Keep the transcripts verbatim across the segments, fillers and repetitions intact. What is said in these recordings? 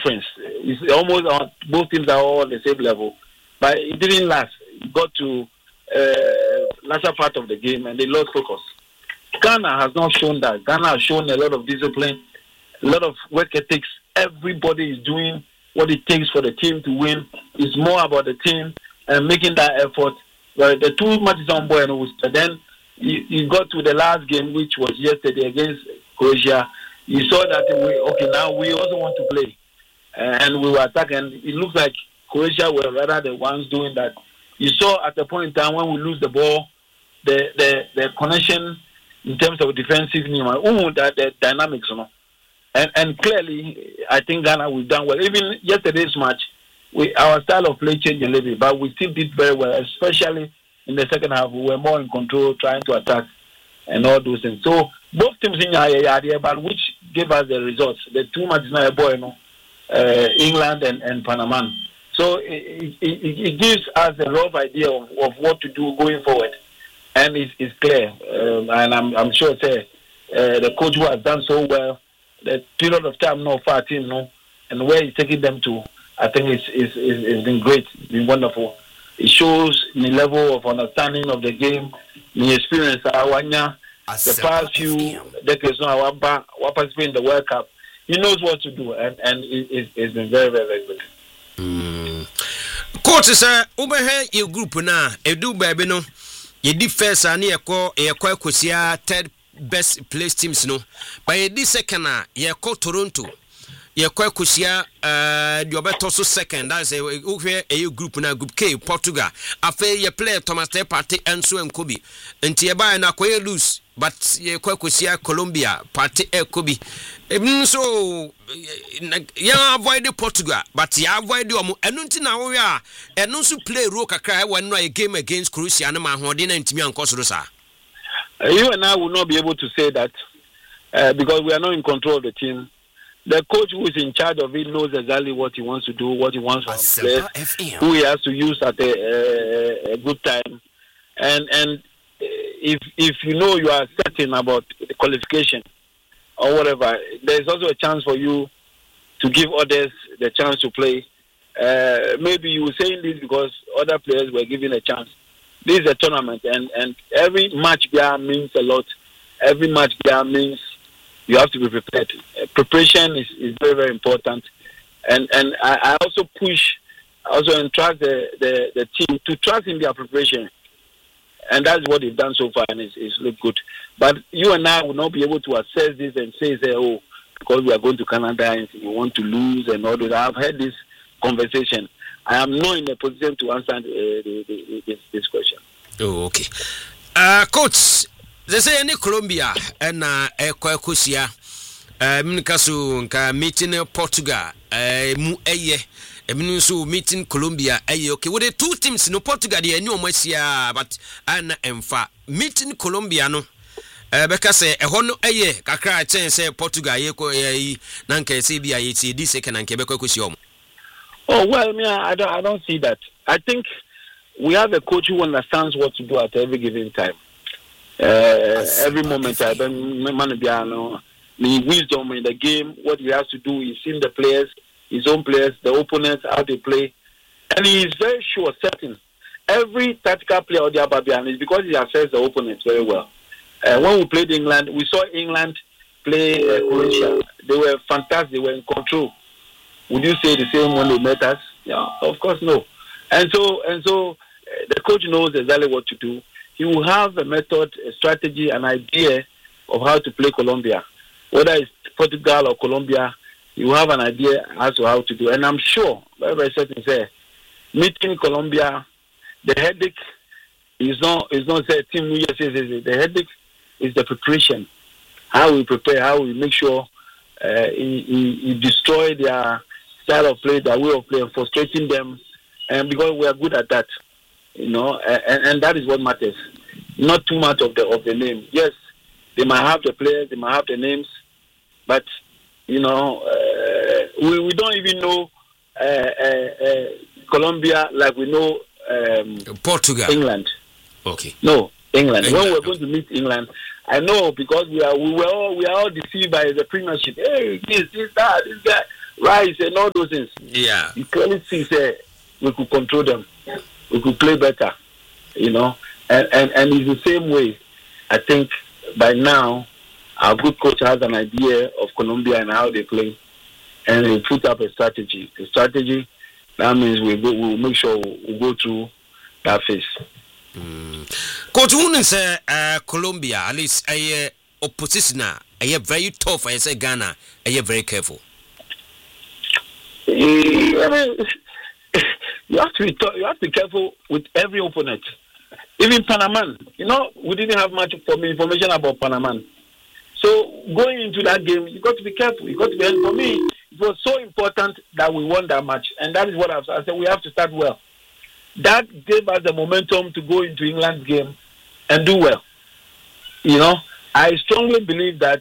difference. It's almost on both teams are all on the same level, but it didn't last. It got to uh, latter part of the game and they lost focus. Ghana has not shown that. Ghana has shown a lot of discipline, a lot of work ethics. Everybody is doing what it takes for the team to win. It's more about the team and making that effort. Well, the two matches on board, and then you, you got to the last game, which was yesterday against Croatia. You saw that we okay now we also want to play, uh, and we were attacking. It looks like Croatia were rather the ones doing that. You saw at the point in time when we lose the ball, the the, the connection in terms of defensive, you know, that the dynamics, you know, and and clearly I think Ghana we've done well. Even yesterday's match, we our style of play changed a little bit, but we still did very well, especially in the second half. We were more in control, trying to attack and all those things. So both teams in Yaya, but which gave us the results. The two matches now, boy, you know, uh, England and, and Panama. So it, it, it gives us a rough idea of, of what to do going forward, and it's, it's clear. Um, and I'm, I'm sure say, uh, the coach who has done so well, the period of time now for our team, no, and where he's taking them to, I think it's, it's, it's, it's been great, it's been wonderful. It shows the level of understanding of the game, the experience. Awanya, the past few decades now, we participate in the World Cup. He knows what to do, and and it, it, it's been very, very, very good. Mm. Coach, sir, over here your group now, Edu baby no, you did first and you call you call Kosia third best place teams no, but you did second na you call Toronto. You call Kosia uh the better so second. That's a over a group na group K Portugal. After you play Thomas Day Party and so and Kobe. Until you buy na koye lose, but you call Kosia Colombia Party e Kobe. Even so you avoid Portugal, but you avoid the omo. And until now we are and also play role kakra when no a game against Croatia and ma hodin and Timi and Kososa. You and I will not be able to say that uh, because we are not in control of the team. The coach who is in charge of it knows exactly what he wants to do, what he wants to play, who he has to use at a, a, a good time. And and if if you know you are certain about the qualification or whatever, there's also a chance for you to give others the chance to play. Uh, maybe you were saying this because other players were given a chance. This is a tournament, and, and every match there means a lot. Every match there means you have to be prepared. Uh, preparation is, is very, very important. And and I, I also push, I also entrust the, the, the team to trust in their preparation. And that's what they've done so far, and it's, it's looked good. But you and I will not be able to assess this and say, say oh, because we are going to Canada and we want to lose and all that. I've had this conversation. I am not in a position to answer uh, the, the, this, this question. Oh, okay. Uh, Coach, they say any Colombia and uh, Ecuador, uh, Minkasu, nka meeting Portugal, uh, mu eye, eminu so meeting Colombia, eye. Okay, with the two teams no Portugal, the new Messia, but Anna Emfa meeting Colombia no. Uh, because eh hono eye kakra chen say Portugal ye ko eh nanka say bia ye ti di second and Quebec ko si omo. Oh well, me I don't I don't see that. I think we have a coach who understands what to do at every given time. Uh, every moment I been Manabiano, the wisdom in the game, what he has to do is in the players, his own players, the opponents, how they play. And he is very sure, certain. Every tactical player of the Ababian is because he assesses the opponents very well. Uh, when we played England, we saw England play uh, Croatia. They were fantastic. They were in control. Would you say the same when they met us? Yeah, of course, no. And so, and so, uh, the coach knows exactly what to do. He will have a method, a strategy, an idea of how to play Colombia. Whether it's Portugal or Colombia, he will have an idea as to how to do. And I'm sure, very, very certain, say, meeting Colombia, the headache is not is not say team New Year's. The headache is the preparation. How we prepare, how we make sure uh, he, he, he destroy their style of play, their way of play, frustrating them, and because we are good at that. You know, and, and that is what matters. Not too much of the of the name. Yes, they might have the players, they might have the names, but you know, uh, we we don't even know uh, uh, uh, Colombia like we know um, Portugal, England. Okay. No, England. England. When we're going to meet England, I know because we are we were all we are all deceived by the Premiership. Hey, this, this, that, this guy. rice and all those things. Yeah. You clearly see say we could control them. We could play better, you know. And, and, and it's the same way. I think by now, our good coach has an idea of Colombia and how they play. And he put up a strategy. A strategy, that means we go, we'll make sure we go through that phase. Mm. Coach, who say uh, Colombia, at least a uh, opposition, are very tough. I say Ghana, are very careful. I mean, you have to be tough, you have to be careful with every opponent. Even Panama, you know, we didn't have much information about Panama. So going into that game, you got to be careful. You got to be. For me, it was so important that we won that match, and that is what I've, I said. We have to start well. That gave us the momentum to go into England's game and do well. You know, I strongly believe that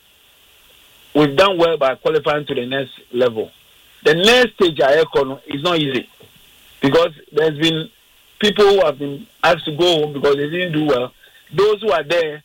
we've done well by qualifying to the next level. The next stage I reckon is not easy because there's been people who have been asked to go home because they didn't do well. Those who are there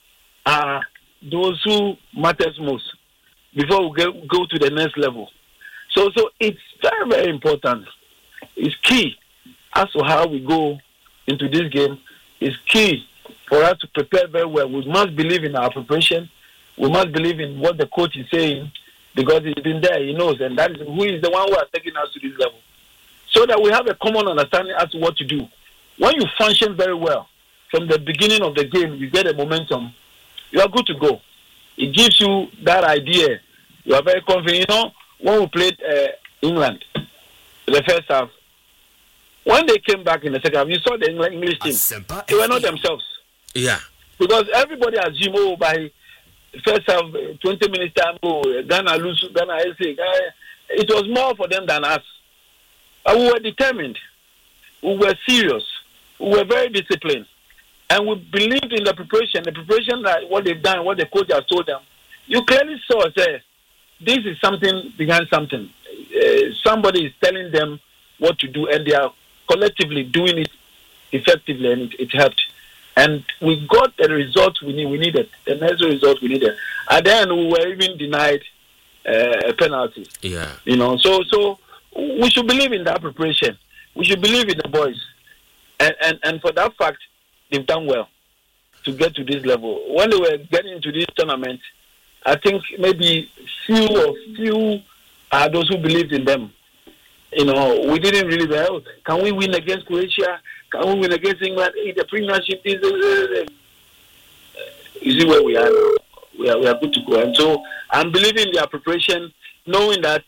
are those who matters most before we get, go to the next level. So, so it's very, very important. It's key as to how we go into this game. It's key for us to prepare very well. We must believe in our preparation. We must believe in what the coach is saying because he's been there, he knows, and that is who is the one who has taken us to this level. So that we have a common understanding as to what to do. When you function very well, from the beginning of the game, you get a momentum, you are good to go. It gives you that idea. You are very confident. You know, when we played uh, England, the first half, when they came back in the second half, you saw the England, English team. They were not themselves. Yeah. Because everybody assumed, oh, by first half, twenty minutes time, oh, Ghana lose, Ghana S A. It was more for them than us. But we were determined. We were serious. We were very disciplined. And we believed in the preparation, the preparation that what they've done, what the coach has told them. You clearly saw, say, this is something behind something. Uh, somebody is telling them what to do, and they are collectively doing it effectively, and it, it helped. And we got the result we need. We needed the necessary result we needed. At the end, we were even denied uh, a penalty. Yeah, you know. So, so we should believe in that preparation. We should believe in the boys, and and, and for that fact, they've done well to get to this level. When they were getting into this tournament, I think maybe few or few are those who believed in them. You know, we didn't really well. Can we win against Croatia? Can we win against England? The Premiership is. Uh, you see where we are now. We are, we are good to go. And so I'm believing in their preparation, knowing that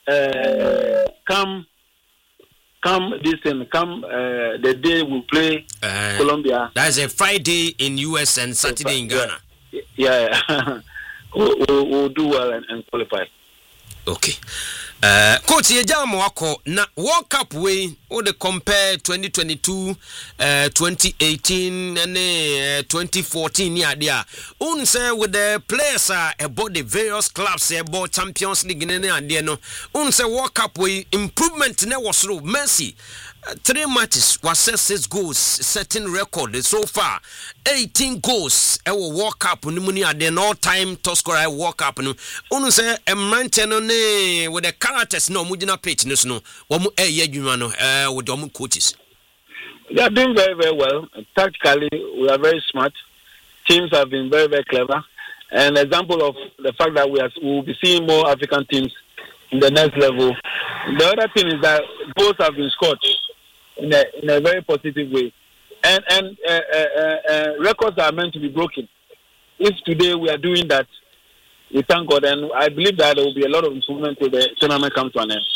uh, come come this and come uh, the day we play uh, Colombia. That's a Friday in U S and Saturday in Ghana. Yeah, yeah. we'll, we'll, we'll do well and, and qualify. Okay. Uh, Coach Yejamo wako na World Cup we o de compare twenty twenty-two, uh, twenty eighteen and uh, twenty fourteen ya dia. Un say with the players are about the various clubs about Champions League ne ne ade no. Un say World Cup we improvement ne was through Messi. Uh, three matches was six goals, setting record so far. eighteen goals ewo World Cup no muni ade all time top scorer World Cup no. Un say emrante no ne with the characters no mujina pitch no no. Wo mu eh adwuma no eh with them coaches. They are doing very very well. Tactically, we are very smart. Teams have been very very clever. An example of the fact that we are we will be seeing more African teams in the next level. The other thing is that goals have been scored in a in a very positive way, and and uh, uh, uh, records are meant to be broken. If today we are doing that, we thank God, and I believe that there will be a lot of improvement till the tournament comes to an end.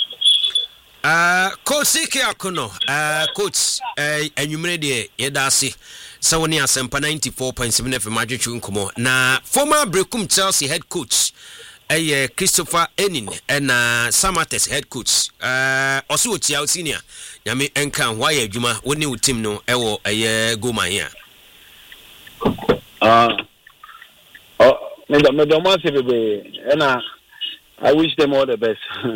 Uh, Coach Siki Akuno, uh, Coach, uh, and you made it, Yedasi, Sawania Sempa ninety-four point seven F M Chunkumo. Na former Brekum Chelsea head coach, uh, Christopher Enin, and uh, Samates head coach, uh, also Chiao Senior, Yami Enkan, why Juma, when you team no, Ewo, a year go my here. Uh, oh, and I wish them all the best.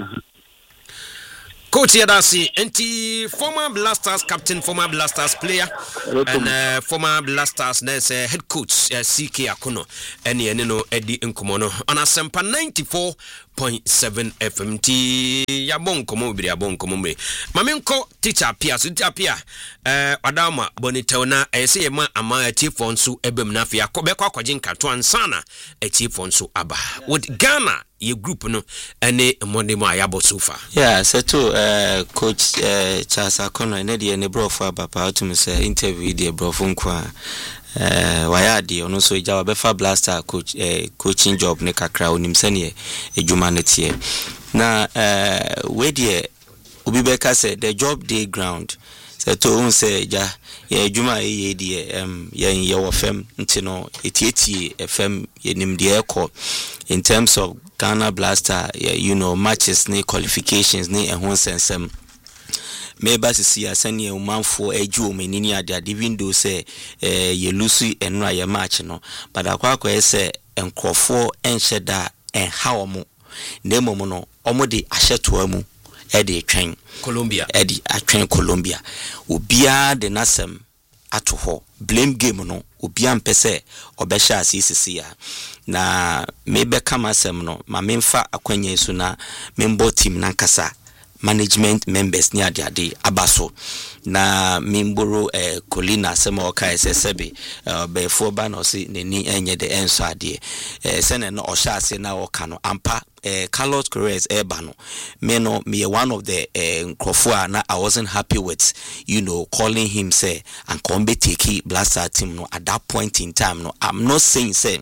Coach Yadasi, anti former Blasters captain, former Blasters player, and uh, former Blasters there's uh, head coach uh, C K Akuno, and you know Eddie Nkumono on a Sempa ninety-four point seven F M T ya bonko mo biri ya bonko mo me mamenko teacher pia so teacher pia eh adama bonitona ese ye ma ama atifo nso ebem na afia ko be kwa kwaje nkato ansana atifo nso aba with Ghana ye group no ene monde mo ayabo so far. Yeah, so to uh, coach uh, Charles Akono ne de ne bro for papa to me say interview de bro fun kwa eh waya de ono so jawa be fa blaster coach eh, coaching job ne kakra onim sane ejuma ne tie na eh we de obi be ka say the job day ground so to un say ja ye ejuma ye de em ye ye wo fam ntino etietie fm ye nim de ekọ in terms of Ghana Blaster, yeah, you know, matches, ni qualifications, ni ehun sensem. Maybe see a send you man for a Jew, meaning ya even do say, eh, ye Lucy and Raya match, no. But a quack say, and Crawford and Shedda and how mo, Nemo mono, omodi ashetuamu, Eddie train Colombia, Eddie, a train Colombia, Ubia de Nasem, atuho, blame game no, Ubian pese, obesha asisi ya. Na maybe kama asem no ma memfa akwenye so na member team nankasa management members ni ade ade abaso na memboro eh Colina sema oka esesebe eh be fo ba no se neni enye de enso ade eh sene no osha ase na oka no ampa eh Carlos Correz eba no me no me one of the eh Nkrofo na I wasn't happy with, you know, calling him say and come be take Blaster team no at that point in time no. I'm not saying say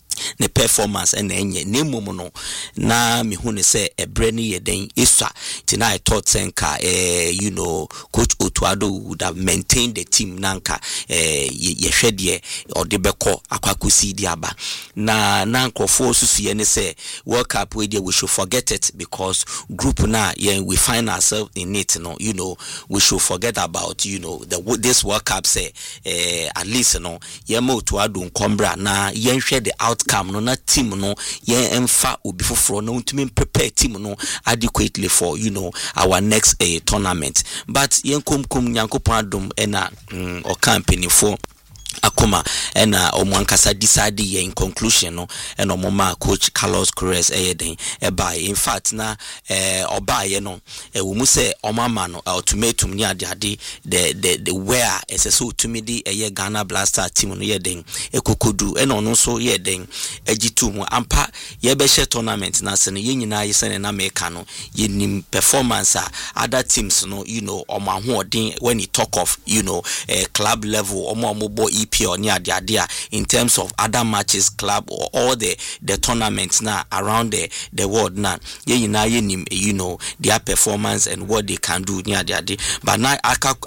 ne performance and enye ne mumu no na me hu ne say ebrani yeden iswa tina I thought senka eh you know coach Otuado would have maintained the team nanka eh ye hwede or de beko akwakosi di aba na na Nkrofo susu ye ne say World Cup we we should forget it because group na yeah, we find ourselves in it, no, you know, we should forget about, you know, the this World Cup say eh at least, you know, ye mo Otuado nkombra na ye share the outcome no na team no ye emfa obi foforo no ntumi prepare team no adequately for, you know, our next uh, tournament. But yen kom kom Nyankopon adom ena mm, o company for akoma ena omwankasa decide ye in conclusion no ena omoma coach Carlos Correz eyeden eba in fact na eh oba ye no e wo mu se omama no ultimatum ni ade ade the the the where eseso tumi di eye Ghana Blaster team no yeden ekokodu ena ono so yeden agitu mu ampa ye be share tournament na se no ye nyina ye se na meka no ye nim performance a other teams no, you know, omo ahoden when you talk of, you know, uh, club level omo omo E P or near the in terms of other matches, club or all the the tournaments now around the the world now. Yeah, you know, their performance and what they can do near the but now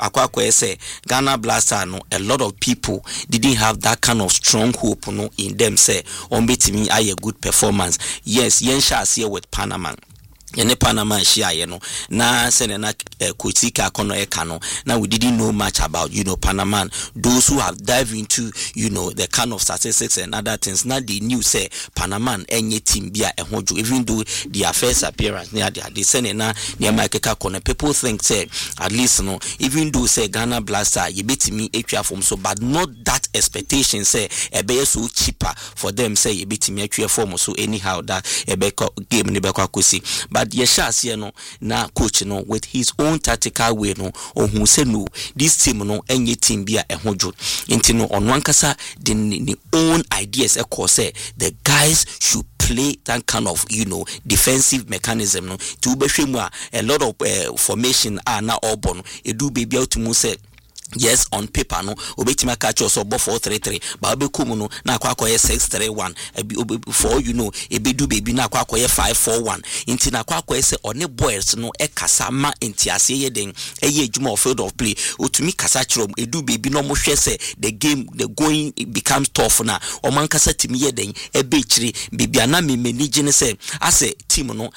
I say Ghana Blaster no, a lot of people didn't have that kind of strong hope no in them say on beat me a good performance. Yes, yen shall see with Panama. Yene Panama share you know na sene na Kotika Akono Ekano. Now we didn't know much about, you know, Panama. Those who have dived into, you know, the kind of statistics and other things, now they knew say Panama any team be a hoju, even though their first appearance near the they send na near Makeka Kone. People think say at least no, even though say Ghana Blaster you beat me H from so, but not that expectation say a be so cheaper for them say you beat me H from so anyhow that a game ni be kwakusi. But yeshas ye no na coach no with his own tactical way no or who say no this team no any team be a hojo into no on one kasa the own ideas e cause say the guys should play that kind of, you know, defensive mechanism no to be a lot of uh, formation are now all born e do baby out to say yes on paper no obetima catch us obo four three three ba obekum no na akwa akoye six three one for, you know, ebedu baby na akwa akoye five four one inti na akwa akoye se one boys no e kasa ma inti ase ye den eye adwuma of field of play otumi kasa chrom edu baby no mo hwe se the game the going it becomes tough na o man kasa timi ye den e be chire baby ana me manage ne se ase team no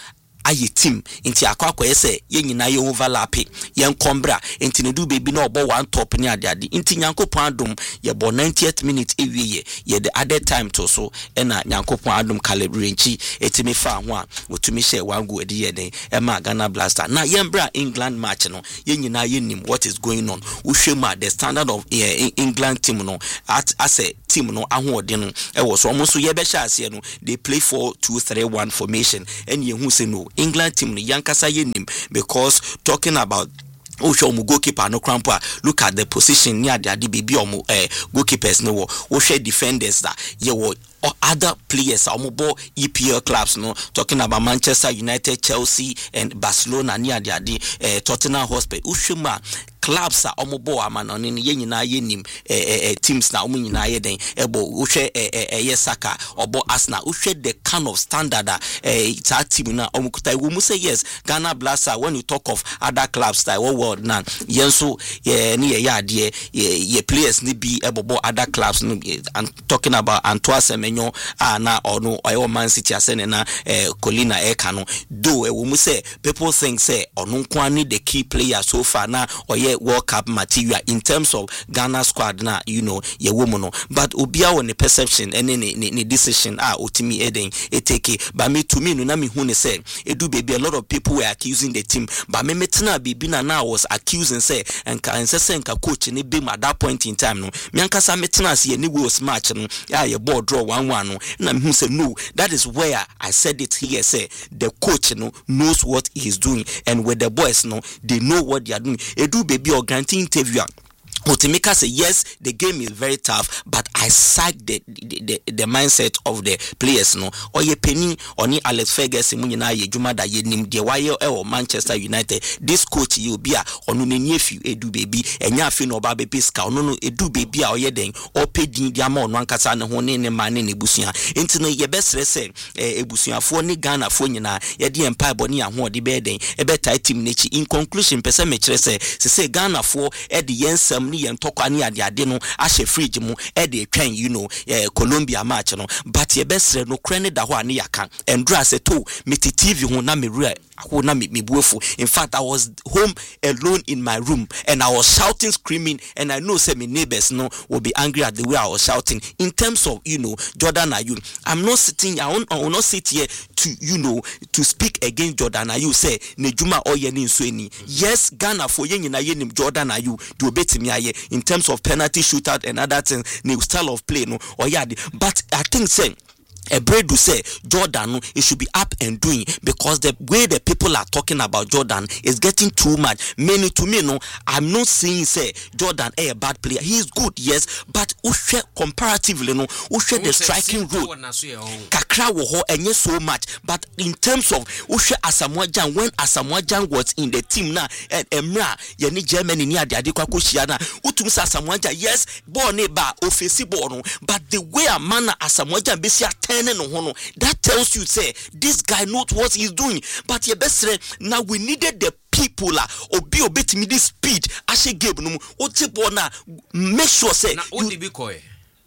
aye team inti akwa akwa say ye nyina ye overlap ye nkombra inti ne du baby na obo one top ni ade ade inti Nyankopon adom ye bo ninetieth minute ewie ye the other time to so e na Nyankopon adom calibre nchi etimi fa ho a otumi share one go edi ye den e ma Ghana Blaster na ye mbra England match no ye nyina ye nim what is going on uhwema the standard of uh, England team no at as a team no ahoɔden no e wo so omo so ye be hya ase no they play four two three one formation and ye hu say no England team no yankasa ye nim because talking about Osho mu goalkeeper no crampa look at the position near the adi baby omo eh goalkeepers no wo share defenders that ye wo or other players omo E P L clubs no talking about Manchester United, Chelsea and Barcelona near the adi eh Tottenham Hotspur ushuma clubs are omobo amano ni ye nyina ye nim eh, eh, teams na omo nyina ye den ebo uhwe eh, eh, eh, Saka obo Arsenal uhwe the kind of standard eh that team na omo kutai we must say yes Ghana Blaster when you talk of other clubs that world na yenso ye ni ye ade ye players ni bi ebo other clubs no I'm talking about Antoine Semenyo ah na ono oyo Man City asene na eh, Colina Eka no do we must say people think say ono kwani the key player so far na oye World Cup material in terms of Ghana squad na you know ye woman no but obia won the perception and any ni decision ah otimi eden e take but me to me no na me hu ne say edu baby a lot of people were accusing the team but me metena baby na now was accusing say enka ense enka coach ne be at that point in time no me ankasa metena se ye was match no ya ye ball draw one one no na me hu say no that is where I said it here say the coach no knows what he is doing and with the boys no they know what they are doing edu baby or granting interview Otimika say yes, the game is very tough, but I sack the the, the the mindset of the players no. Oye penny oni Alex Ferguson mu nyina ye dwuma da ye nim de waye e Manchester United. This coach you be a onu ne niefiu edu baby enya afi no ba be piska onu no edu baby a oye den opedin dia ma onu ankasa ne ho ne ne ma ne ne busua. Enti no ye besre se ebusuafo ne Ghana fo nyina ye de empire boni aho de be den e be tie team nechi. In conclusion pese me kire se se Ghana fo e de yensam yen tokwa ni ade ade no ahye fridge mu e de twen you know eh, Colombia match no but ye besre no kra ne da ho ane yaka endra se to me T V ho na me rua ho na me buefu. In fact I was home alone in my room and I was shouting screaming and I know say my neighbors no will be angry at the way I was shouting in terms of you know Jordan Ayew. I'm not sitting I will, I will not sit here to you know to speak against Jordan Ayew say nejuma oye ni nso eni. Yes Ghana for ye nyina ye nim Jordan Ayew do betimi aye in terms of penalty shootout and other things new style of play no or yeah but I think say a bread to say Jordan it should be up and doing because the way the people are talking about Jordan is getting too much. Many to me no I'm not saying say Jordan a bad player. He is good yes but ushe comparatively no ushe the striking role kakra wo ho enye so much but in terms of ushe Asamoah Gyan when Asamoah Gyan was in the team na emra ye ni Germany ni ade ade kwa koshia na utum sa Asamoah Gyan yes ball ne ba offensive ball no but the way a man Asamoah Gyan be see that tells you say this guy knows what he's doing but your best friend now we needed the people la obi obet me this speed ashe game no o ti na make sure say you be koy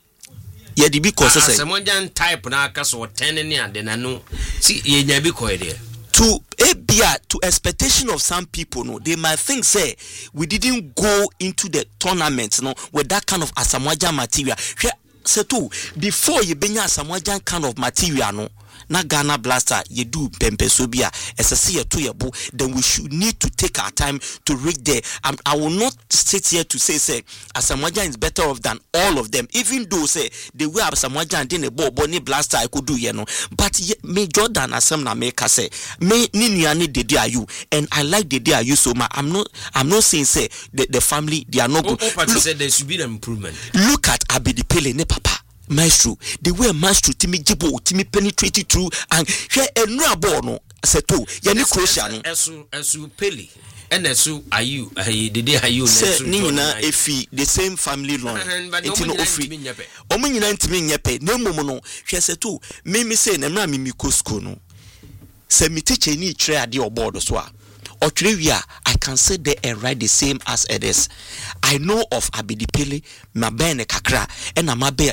yeah the because say Asamoah Gyan type na aka so ten ni ade na no see ye nya bi koy there to a bia to expectation of some people no they might think say we didn't go into the tournament no with that kind of Asamoah Gyan material. So too, before you bring Asamoah Gyan kind of material no na Ghana Blaster you do Pempesobia as a see to your book, then we should need to take our time to read there. Um, I will not sit here to say say Asamoah Gyan is better off than all of them, even though say the way Asamoah Gyan didn't ball Bonnie Blaster I could do you know. But ye, me Jordan Asam na make us say me Niniani de dia you and I like the dia you so much. I'm not I'm not saying say the, the family they are not good. Oh, but you said there should be an improvement. Look at Abedi Pele ne papa. Maestro, the way Maestro Timmy Jibo, Timmy penetrated through and here and no ball no seto. Yani Croatia no. Esu esu Pele. And esu Ayew, ayi the day Ayew nesu. Ni nyina efi the same family line. Enti no ofi. Omo nyina ntimi nyepe. Na mmom no hwe seto. Me me say na mra me mi ko school no. Se mi teacher ni kire ade oboard so a. Otrevia, I can sit there and write the same as it is. I know of Abidipele, Mabene Kakra, and Amabe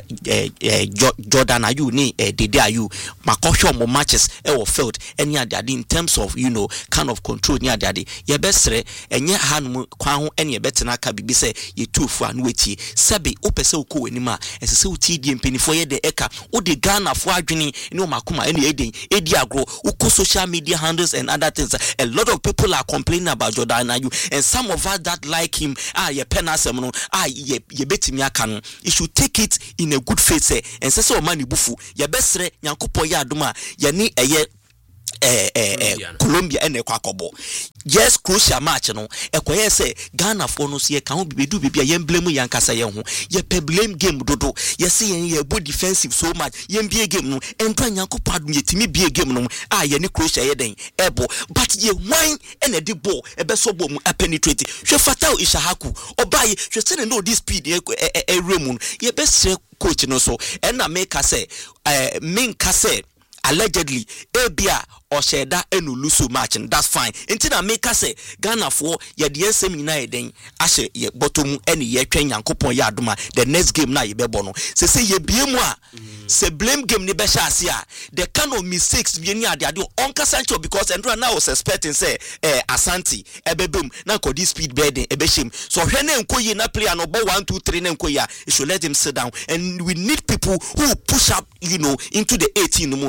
Jordan Ayu, ni Dede Ayu, Makosho mo matches, ever felt any other in terms of, you know, kind of control near daddy. Ye bestre, and ye hand Kwan, any better naka be say, ye two for an witty, Sabi, Opesa Uku anima, and so T D and penny for ye de Eka, or the Ghana for Adrini, no Makuma, any Edding, Ediagro, Uko social media handles and other things. A lot of people are complaining about Jordan Ayu, and some of us that like him, ah, ye penasemono, ah, ye ye beti mi akano. You should take it in a good faith, say, and say so money bufu, ye bestre, Yankupo ya duma, ye ni a ye. Eh, eh, eh, Colombia and Equacobo. Yes, crucial match, no. Equaye say Ghana for no see can be do be a yem blame Yankasa Yahu. Ye pe blame game dodo. Ye see ye good defensive so much. Yen be a game no. And try Yanko pardon ye to me be a game no. Ah, ye ni crucial yeden ebo. But ye wine and a deep ball a besobo a penetrate. She fatal ishahaku. Or buy she still know this speed a remun. Ye best coach no so. And I make her say, uh, main casse. Allegedly, Abia or Sheda and Ulusu match, and that's fine. Until I make us say Ghana for ye the seminar then Ashe ye bottom any ye train and coupon yaduma the next game na ye bebono. Se say ye be moi se blame game ni besha sia the kind of mistakes we ni ade ade onka Sancho because Andrew now was expecting say eh Asante ebebem na ko this speed bedding ebeshim so hwe na enkoyi na player no ball one two three na enkoyi a you should let him sit down and we need people who push up you know into the eighteen no more.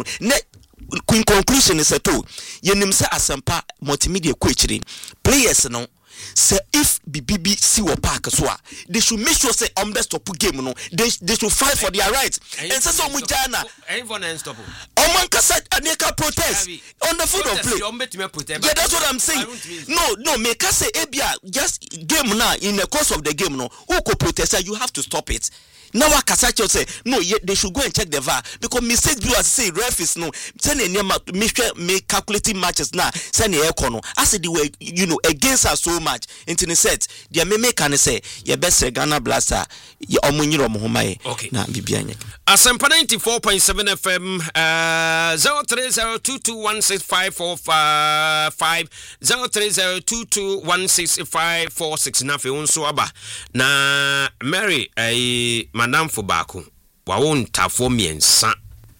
In conclusion is a two yenim say Asempa multimedia kwechiri players no say if B B B see what park so they should make sure say on best stop game no they they should fight for their rights and say so mujana anyone and stop Oman kasa aneka protest on the field of play. Yeah, that's what I'm saying. No, no, make us say Abia just game now in the course of the game no who could protest you have to stop it. Now I can say no, they should go and check the V A R because mistakes do as say ref is no send any make calculating matches now send the econo. I said they were you know against us so much into the set. They may make can say your best Ghana blaster your omunyiro muhumaye. Okay. Na bibianye. Asempa ninety-four point seven F M uh zero three zero two two one six five four five zero three zero two two one six five four six na fe unso aba na Mary ai Madam Fobako, wawon tafo miensa.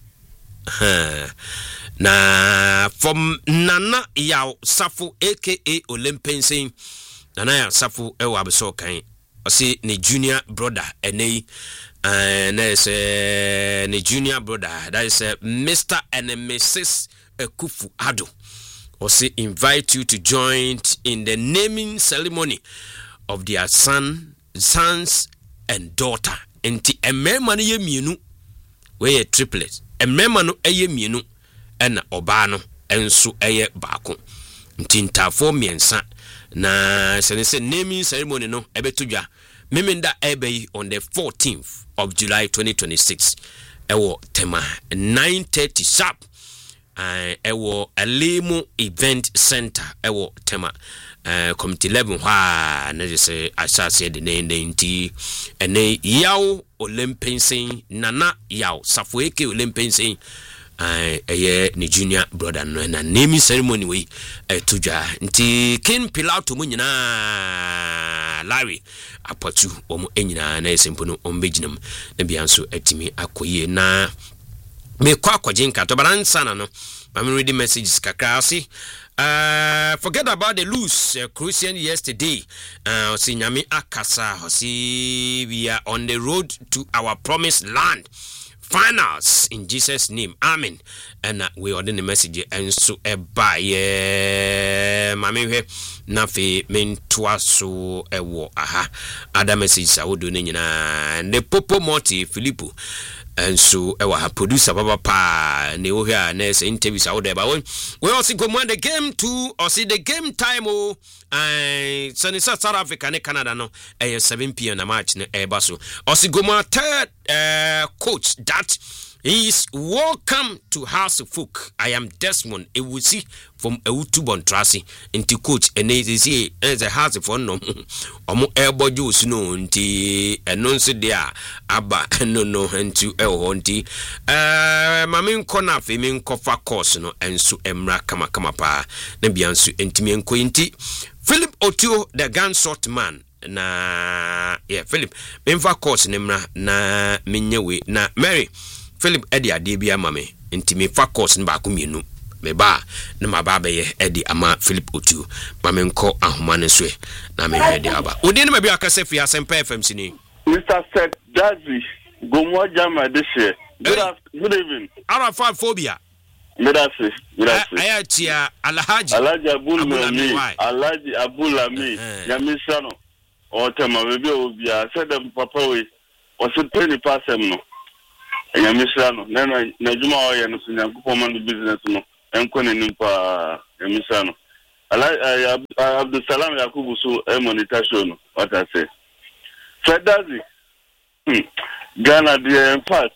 Na from Nana Yao Safu aka Olympian Nana Yao Safu ewa abeso kan. Osi ni junior brother ene and there's a ni junior brother that is uh, Mister and Missus Kufu Ado. Osi invite you to join in the naming ceremony of their son, sons and daughter. Enti emema no ye mienu we triplet emema no eye mienu ena oba no enso eye baako nti ntafo miensa na se se naming ceremony no ebetodwa memenda ebe on the fourteenth of July twenty twenty-six ewo tema nine thirty sharp uh, ewo Alemo Event Center ewo tema Uh, committee eleven ha na je say asase de ninety ene yaw Olympian Nana yaw Safoeke Olympian uh, eye ni junior brother no na naming ceremony we uh, tujwa nti King Pilato mu nyina Larry apatu omo enyina na esempo no ombejinam na bianso atimi akoye na me kwa akwajenka to balansa na no I'm reading messages kakasi. Uh, forget about the loose uh, Christian yesterday. Uh, see Nyami Akasa. See we are on the road to our promised land. Finals in Jesus' name. Amen. And uh, we order the message and so a by yeah, mami we nafe mentua so ewo aha. Other message I would do na the Popo Morty Filippo. And so our producer Baba Pa ne o here na say interviews out there but we also go more the game too or see the game time oh and so in South Africa and Canada no eh seven p m na match na eh baso also go more third uh, coach that He is welcome to House of Folk. I am Desmond Ewusi from Ewutubon Trasi. Into coach and it is here as a house of no omo elbow juice no nti enonso dia aba no no into elhonti eh mamin kona fe min kofa course no enso emra kama kama pa na bianso entimi enko nti Philip Otuo the gunshot man na yeah Philip memfa course nemra na menyewe na Mary Philip edi ade bia mame ntimi fa course nba ko mienu me ba na mababa ye edi ama Philip Otuo mame nko ahoma ne so na me hede aba odi ne mabia akase fi Asempa F M sini Mister Seth Dazi Gomo Jama this year. Good hey. Good evening. Arafa phobia. Medasi, medasi. Ayatia Alhaji. Alhaji Abulami. Alhaji Abulami. Yamisano. O tema bebe obia said them papa we was it twenty percent no. Yamisano. Nena najuma oya no sinyakupo man business no. Enko ne nimpa Yamisano. Alhaji Abdul Salam Yakubu so e monitor show no. What I say. Seth Dazi. Hmm. Ghana the in fact.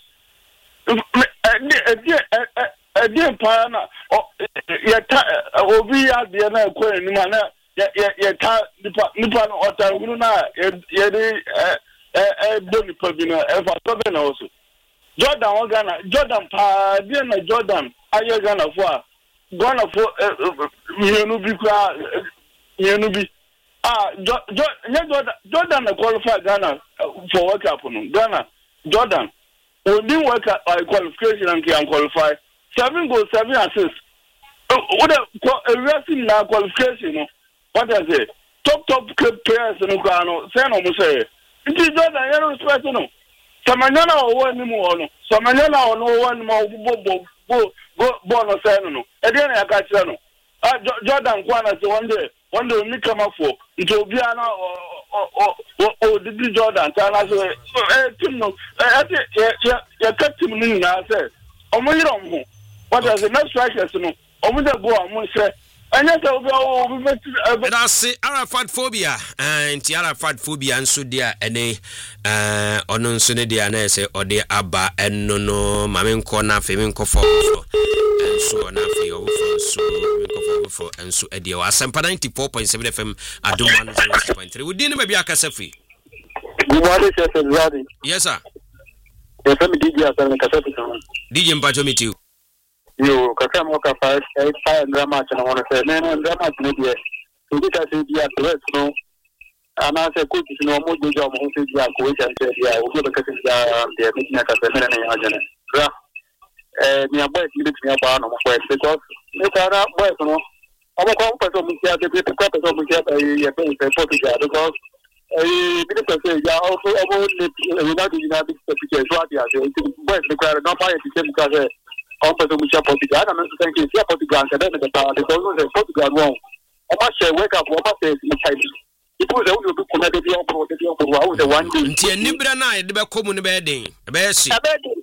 Edi pa na ya ta obi ya de na ko ni ma na ya ya ta nipa nipa no ota wuru na ya de eh eh do nipa bi na e fa to be na oso Jordan o Ghana Jordan pa de na Jordan aye Ghana fo a Ghana fo yenu bi kwa yenu bi ah Jordan Jordan na qualify Ghana for World Cup no Ghana Jordan we didn't work at uh, qualification and can qualify. Seven goals, seven assists. Uh, what a racing now qualification, no? What I say? Top top players in Uganda, say no say. It is not a yellow respect, no. Samanyana or one more, no. Samanyana or no one more go go go bonus, no. Again, I got you, no. Ah, Jordan Kwana, one day, one day we come up for it will be an oh oh the Jordan Tana say eh team no eh ya ya cut team ni na say omo yiro mo what is the next strikers no omo dey go am say anya say obi obi bet na say Arafat phobia and Arafat phobia nso dia ene eh ono nso ne dia na say ode aba enno no mame nko na fe me nko fo so na fe o fo so me nko fo fo enso e dia Asempa ninety-four point seven F M Adom one oh six point three we din me bia kasa fi Good morning, Chef Zadi. Yes, sir. Yes, I'm D J Asan Kasafi. D J Mpacho meet you. You, Kaka Moka five, eight, five, and drama, and I want to say, man, and drama, maybe. So, this I say, yeah, the rest, no. And I say, could you know more job, who said, yeah, which I said, yeah, we'll go to the meeting at the minute, and I'm going to boys, you need to be a barn of boys, because they are boys, no. I'm a compass of Mister the people, compass of Mister Portugal, because eh minister say ya also about the United United States what they are saying boys require no buy the same because on person we support the Ghana and thank you support the Ghana then the power the also Portugal wrong I must say wake up what must say in China it was will be connected to pro the one day ntia nibra na de be komu ne be den be hye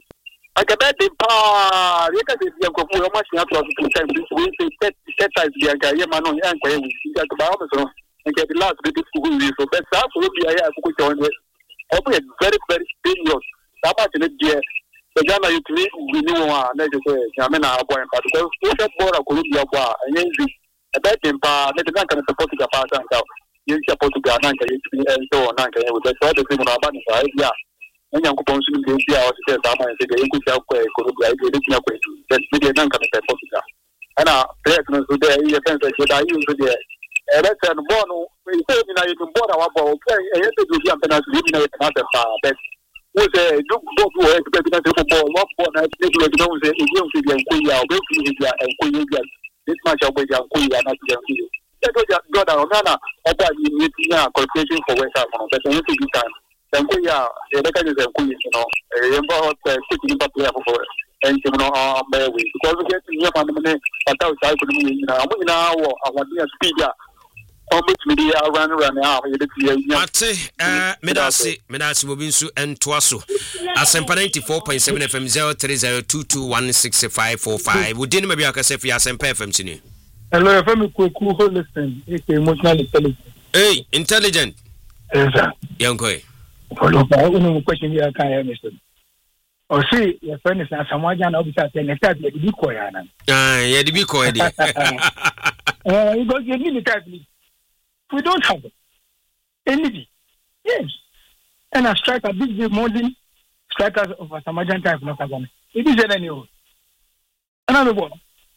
I get that the pa you can see the go for much not to time we say set size the guy man on and we got the so and get the last bit of school so but that will be I have to join it. Open very very serious. That much in it there. The Ghana you to we know one let us say Jamena boy and because we have more of Colombia bar and then a bad temper let the can support the part and out. You support the Ghana and so on and with the sort of thing on our yeah. And young Ponson in the house says I'm going to say you could have Colombia getting up with that video can support the and our parents who there you can say that I use there. Election bono we say na you can board our ball play e to do the penalty we na na pa but we say do go to e to be na football what for na we don't say e don't see the nkuya o be fi ya nkuya this match of the nkuya na the nkuya e go God on na oba ni ni na qualification for West Ham but you to be time nkuya e be ka the nkuya you know e mbo hot sit in the player for and you know uh because we get here man me pata o sai ko ni na mo na wo awon speed ya Almost media run run out. Ate eh medasi medasi bobinsu entwaso Asempa ninety-four point seven F M zero three zero two two one six five four five wodin me bia kase fi Asempa F M sini. Hello F M ku ku listen it's emotional intelligence. Hey intelligent. Yes sir. Yanko. Follow up on question here can I mister. or see your friend is someone and obviously say next time you ko ya na ah yeah the be ko e dey eh because you need that we don't have it any yes and a striker big big modern strikers of a Samajan type no kagan it is any o another one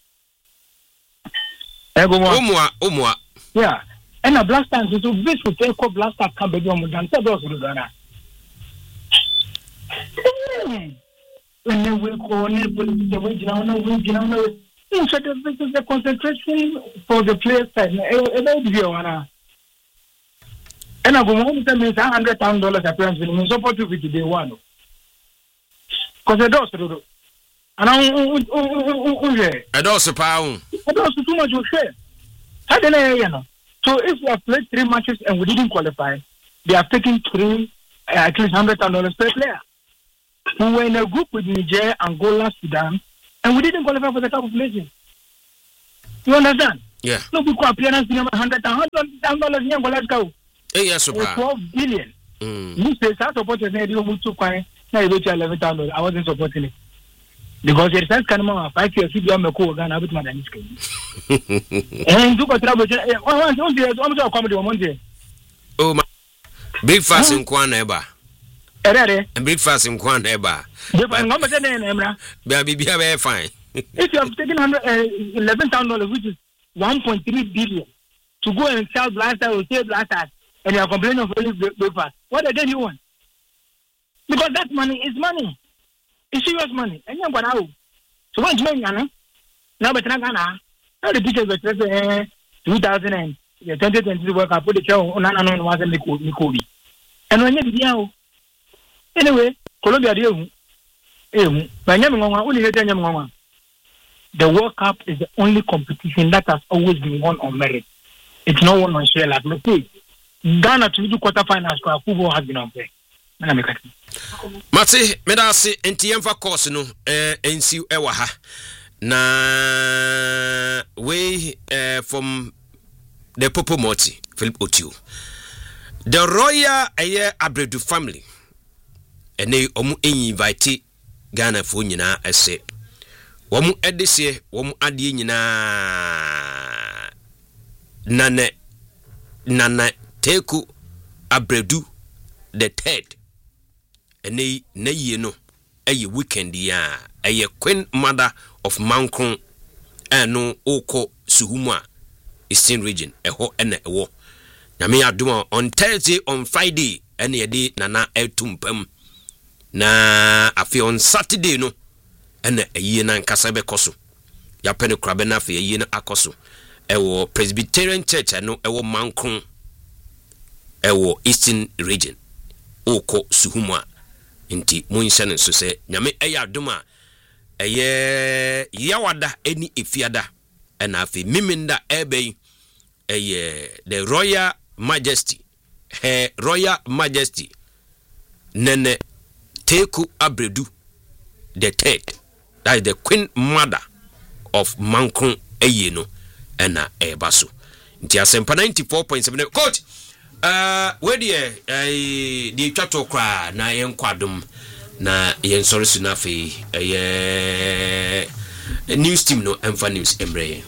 ego mo omwa omwa yeah and a blaster so this will take up blaster can be on than so do that when we go on the way down no we down no instead of the concentration for the players side e be one and I go home tell me one hundred thousand dollars appearance we support you with day one cuz the does do and I I does pound I does too much of share how do you know so if we have played three matches and we didn't qualify they have taken three uh, at least one hundred thousand dollars per player. We were in a group with Niger, Angola, Sudan, and we didn't qualify for the top of places. You understand? Yeah. No, we could appearance in one hundred thousand dollars in Angola. Let's go. Hey, yes, so twelve billion. Mm. You say, I supported the idea of two coins. Now you go to eleven thousand dollars. I wasn't supporting it. Because it says, can I fight you if you are a cool gun? I would my Danish game. And you got trouble. I want to come to one day. Oh, my big fast in Kwaneba. And breakfast in Kwaneba. Baby, be very fine. If you have taken hundred eleven thousand dollars, which is one point three billion, to go and sell blaster or sell blasters, and you are complaining of only breakfast, what again you want? Because that money is money. It's serious money. And you're going out. So what's going on? Now, but not gonna. Now the pictures were two thousand and the twenty twenty work. I put the show on and on wasn't Nikobi. And when you did, anyway, Colombia, the World Cup is the only competition that has always been won on merit. It's not won on share like let's say Ghana to do quarterfinals for football has been on play. Mate, medasi enti yemfa course no eh ensi ewa ha. Na we eh, from the Popo Moti, Philip Otiu. The Royal Aye Abredu family. Ene omu invite Ghana fo nyina ese. Womu edese, womu adie nyina nane nana Teku Abredu the third. Ene ne ye no eye weekend ya eye queen mother of Mankron eno oko Suhumwa Eastern region eho ene ewo. Nyame aduma on Thursday on Friday ene yede nana etumpam. Na afi on Saturday no ene eyi na nkasa be koso ya pene krabe na afi eyi na akoso ewo Presbyterian Church no ewo Mankron ewo Eastern region oko Suhumwa nti munhyane so se nyame eya adoma eye yawada eni efiada ena afi miminda ebe eye the Royal Majesty her Royal Majesty Nene Teku Abredu the third, that is the Queen Mother of Mankron Eyeno ena ebaso. Nti asempa ninety-four point seven. Coach, uh, where the uh, the chato kra na yen kwadum na yen sorry sunafi eh news team no emfa news embre.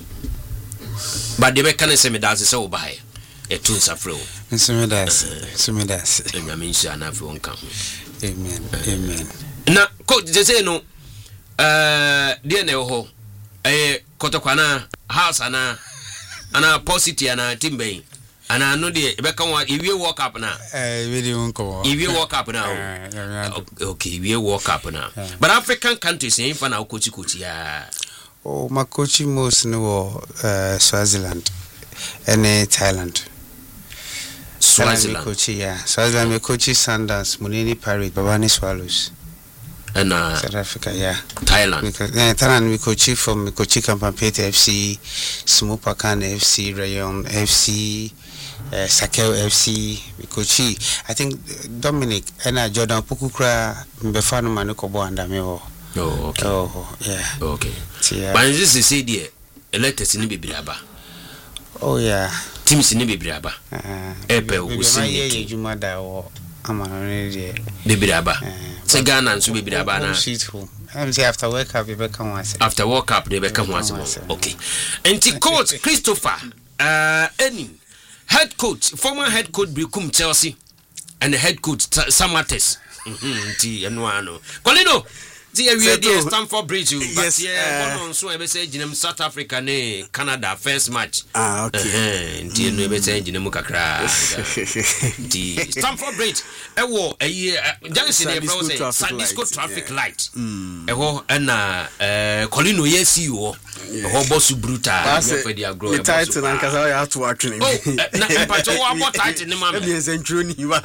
But the can say me that is so by a tun safro. Sumidas, Sumidas. Nyamisha na fi wonka. Amen. Amen. Na coach they say no uh dia na ho eh kotokwana house ana ana positive ana timbe ana no de e be kan wa iwie work up na eh we dey wonko iwie work up na okay iwie work up na but African countries in fa na coach coach ya oh my coach most no uh Swaziland and Thailand. Swaziland coach yeah Swaziland me coach Sundowns Munini Pirates Babani Swallows and uh, South Africa yeah Thailand because yeah Thailand we coach from coach Kampampete F C Smopakan F C Rayon F C uh, Sakel F C we coach I think Dominic and uh, Jordan Pukukra mbefano maniko bo andame ho oh okay oh yeah okay yeah. But this is say there electors ni bebraba oh yeah teams ni bebraba uh epe wo see ye juma da wo ama no ne Bebiraba. Se Ghana nso bebiraba na. Sheet home. I'm say after World Cup, you become one. After World Cup, they become one. Okay. And coach Christopher, uh, any head coach, former head coach Brikum Chelsea, and the head coach Samates. Hmm. Ti anuano. Colino. See, we are Stamford Bridge. Yes. Yeah. One on so I say Jinem South Africa ne Canada first match. Ah, okay. Ti no be say Jinem kakra. Ti Stamford Bridge. E wo eh Jansen e bro say Sadisco traffic light. E ho na eh Colino yes you ho. Ho boss brutal. For the agro. The title na kasa ya to atwene. Oh, na empacho wo abo title ne ma. E bi ensentro ni wa.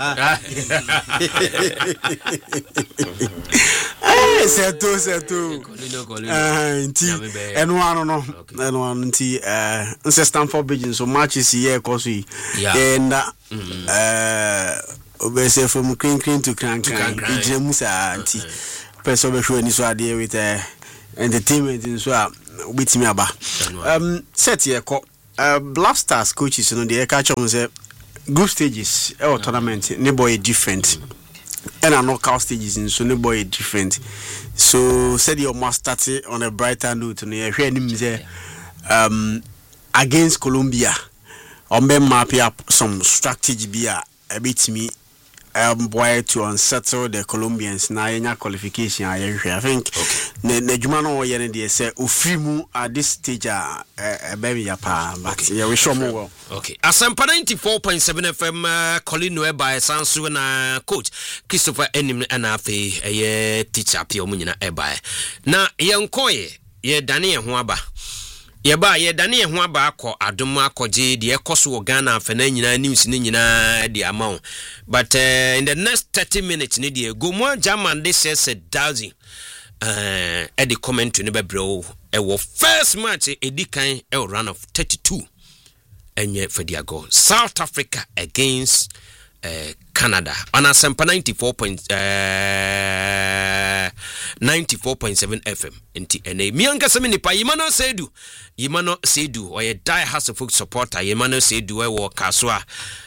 Seto seto. Ah, nti eno ano no. Eno ano nti eh nse Stamford Bridge so matches here cause we and eh obese from clean clean to crank crank. Ije musa nti person be show ni so ade with eh entertainment so a obetimi aba. Um set here ko uh Black Stars coaches no dey catch up say group stages e or tournament ne boy different. And our knockout stages in Sunday boy different. So said your must start on a brighter note. Um, against Colombia, on be map up some strategy be a bit me um boy to unsettle the Colombians na yenya qualification. I think ne ne jumano yene dey say ofrimu at this stage a baby yapa but yeah we show more. Okay, Asampa ninety-four point seven F M, uh, Colin Weba, Sansu, na coach Christopher Enim, and Afe, a teacher, Pio Munina Eba. Na young Koye, ye Daniel Huaba. Yeba, ye Daniel Huaba, ko Adoma, Koje, the Ekosu Ghana, Fenina, News, Nina, the amount. But uh, in the next thirty minutes, Nidia, go more German, this says a dozen. Uh, at the comment to Neba Bro, a first match, a decline, a run of thirty-two. And yet for their goal, South Africa against uh, Canada on a Asampa ninety-four point seven F M. And a Mianka Semini pa Yimano Sedu, Yimano Sedu, or a die house of folk supporter, Yimano Sedu, or Kaswa.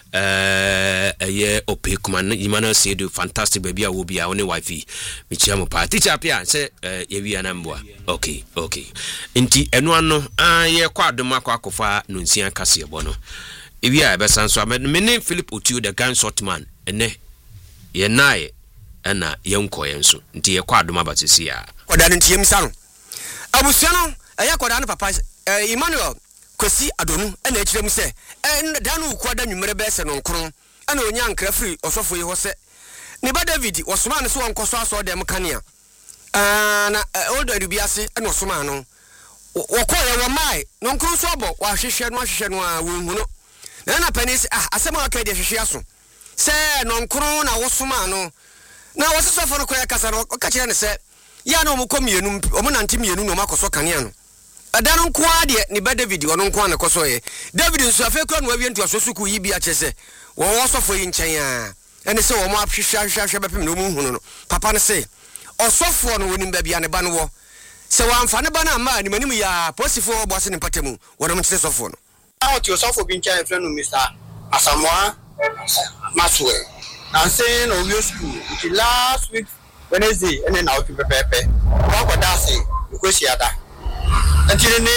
Uh, a year opekuman Imano Sedu fantastic baby will be our only wifey Michiamo pa teacher apia say uh yewi anambwa okay okay inti eno no ah ye kwa doma kwa kofa nunsia kase bono ewi a be sanso me Philip Otiu the gun short man ene ye nae ana ye nko ye nso nti ye kwa doma batisi a koda nti yemsa no abusua no eya koda no papa Emmanuel Kwesi Adonu ena ekirem se en danu kwada nwumere be se no nkron ena onya nkra free osofo yi ho se ne ba David osoma ne so onkoso aso dem kanea ah na old adubiase ena osoma no wokoye wo mai no nkron so obo wa hwehwe no hwehwe no a wonhu no na na panis ah asema aka de hwehwe aso se no nkron na wosoma no na wosofo no koya kasa no ka kire ne se ya na omukomienu omunantimienu no makoso kanea no Adano nkwa de ni ba David wono nkwa na koso ye David nso afekura no awie ntu asosuku yi bi achese wo osofo yi nchen a ene se wo mo ahwehwa hwehwa bepem no mu hunu no papa ne se osofo no woni ba bia ne ba no wo se wa amfa ne ba na ma ni manim ya posifo bo se ne patemu wono mtse sofo no out your sofo bi nchen friend no Mister Asamoah Maswe na say no we school the last week Wednesday ene na otu pepepe wa kwada se because yada until the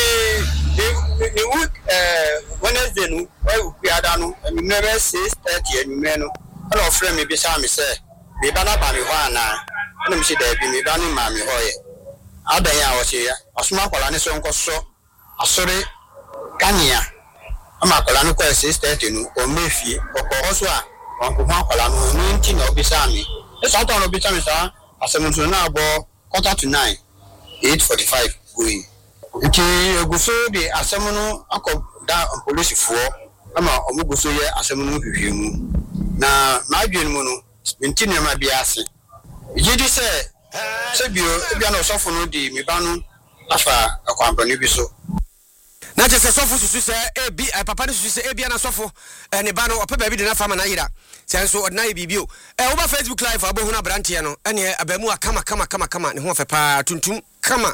the week uh Wednesday no why we ada no and never six thirty and me no and of friend me be say me say me ba na ba me ho ana and me say da bi me ba no ma me ho ye adan ya wo say ya asoma kwala ne so nkoso asore kania ama kwala no kwa six thirty no o mefie okọ so a onko ho kwala no no nti na obi say me e so ton obi say me say asem so na abo quarter to nine eight forty-five going Nti eguso de asem no akoda police fo ama omuguso ye asem no hwehwemu na madwen mu no nti ne ma bia ase yidi se se bio bia no sofo no di me ba no afa akwambani bi so na je se sofo susu se e bi papa de susu se e bia na sofo ne ba no opa ba bi de na fama na yira se so ordinary bibio e wo ba Facebook live abo hu na brantie no ene abamu akama kama kama kama ne ho fe pa tuntum kama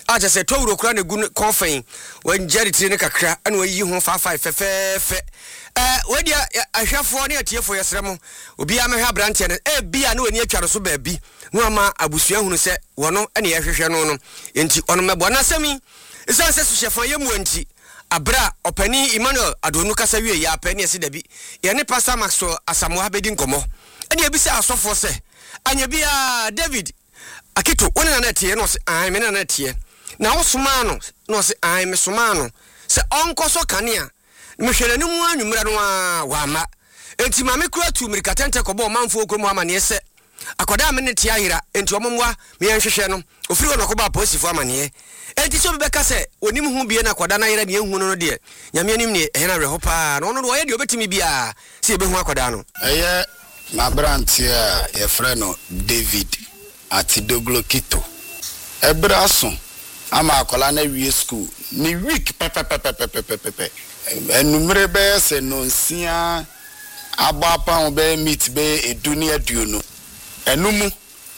a just say towro kura ne gu confin when jerry tire ne kakra ana wayi ho five five fefefe eh wedi ahwefo ne atiefo yesremo obi a mehwa brante ne e bia na wani atwa so ba bi no ama abusua hunu se wono ene yehwehwe no no enti ono mebo na sami isan se suhefo yemu enti abra opani Emmanuel Adonu kasa wie ya apani ese dabi ye ne pastor Maxwell Asamoah abedi nkomo ene ebisa asofo se anya bia David Akito woni na netie no se ai me na netie na wo soma no no se ai me soma no se onko so kanea me hwere ne mu anwumra no a wa ma enti ma me kura tu mirika tente kobo manfo okro mu amane se akoda me ne tie ahira enti omomwa me yanhwehwe no ofiri no koba posifo amane enti so bebeka se onim hu bie na akoda na yira ne hu no de nyame anim ne ehna reho pa no no wo ye de obetimi bia se ebe hu akoda no eye ma brantia ye freno David ati Doglo Kito ebraso ama akola na wie school ni week pepe pepe pepe pepe enumere be se no nsia abapa obe meet be eduni aduonu enumu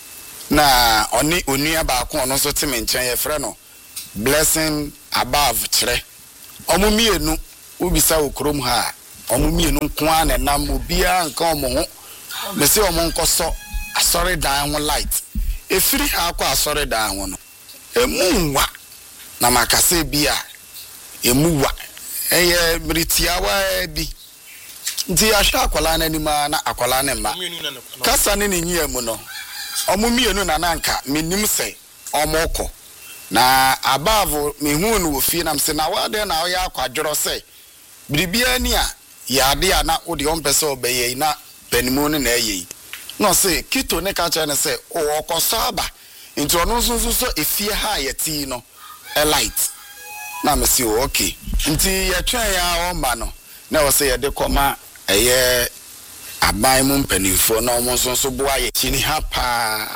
na oni oni abako ono so teme nchen ye freno Blessing Above kire omumienu ubisa okrom ha omumienu nko na nam obia nka omo ho mesi omo nkoso asori dan ho light efiri ha akwa asori dan ho no emuwa na makase bia emuwa eye britiawa bi nti ahwa akwala na nima na akwala na mma kasa ne nyi emu no omumienu na nanka menim se omoko na Above me hu no ofie na mse na wade na oya akwadworo se biribia ni a yade a na odi ompese obeye na panimu ne na eyi no se Kito ne ka cha ne se o okosaba nti ono nso so efie ha yeti no a light na me se okay nti ye twa ya o ma no na wo se ye de koma eye aban mu mpanimfo na omo nso so boa ye chini ha pa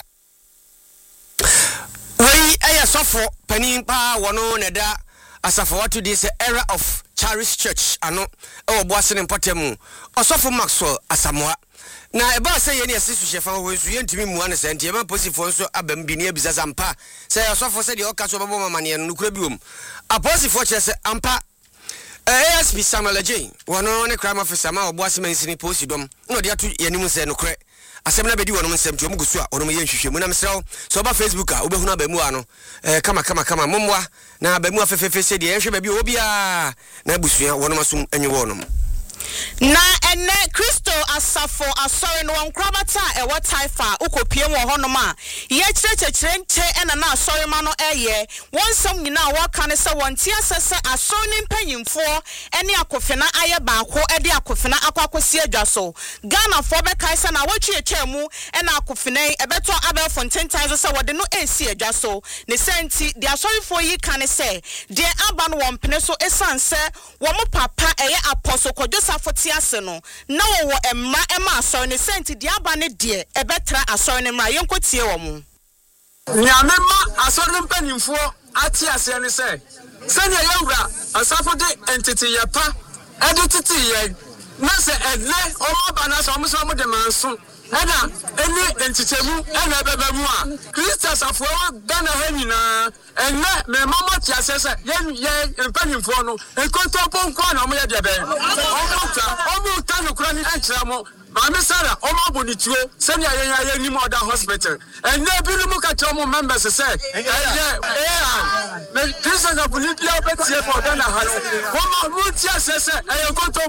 we aya sofo panin pa wono ne da asafo watu this era of Charis Church ano e boase ne mpotemu osofo Maxwell Asamoah na eba se ye ne asisu shefa ho nsu ye ntimi mu ane se ntie ma posifo nso abam bi ne abisa sampa se osofo se de okaso babo mamane no nukura biom aposifo che se ampa A S P Samuel J wono ne crime officer ma oboase mansini posidom no de atu yanimu se no kre asem na bedi wono nsem tuom gusu a wono ye nhwehwe mu na mesrew so ba Facebook a obehu na ba mu ano eh kama kama kama momwa na ba mu afefefe se de ehwe ba bi obia na busua wono masum enwe wono na ene Kristo asafo asori no nkrabata e what taifa ukopie wo honom a ye kyerɛkyerɛ nche ena na asori ma no eye wonsam nyina wo ka ne se wonte asese asori ne mpanyimfo ene akofena aye baako ede akofena akwakosi adwaso Ghana fo be kai se na wotwe twemu ena akofena ebeto Abel Fontaine ties se wode no esi adwaso ne senti de asori fo yi ka ne se de aba no wompene so esanse wo mo papa eye apostle Kojosa fotiase no na wo emra ema asori ne senti de aba ne de ebetra asori ne mra yenkotie wo mu nyame ma asori ne mpanimfo ati ase ne se senya yewura asafo de entity yepa edititi ye na se edle o ba na so mo so mo de manso ena eni entitemu ena beba mu a Christians afo Ghana ha nyina ena me mama ti asese ye ye mpanimfo no enkonto ponko na mo ye de be o ta o mu ta no kura ni enchira mo Mama Sara, Oma Bonituo, send ya ya ni more hospital. And there be no catch members say, yeah, yeah, Christians of Bolivia, but here for Ghana. Oma Mutia says, I go to